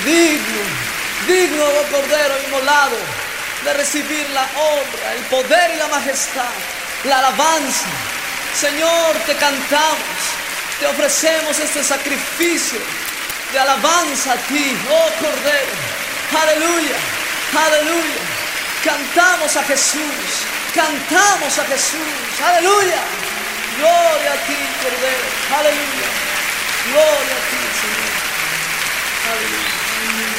Digno, digno, oh Cordero inmolado, de recibir la honra, el poder y la majestad, la alabanza. Señor, te cantamos, te ofrecemos este sacrificio de alabanza a ti, oh Cordero. Aleluya, aleluya. Cantamos a Jesús, cantamos a Jesús, aleluya. Gloria a ti, Cordero, aleluya. Gloria a ti, Señor, aleluya.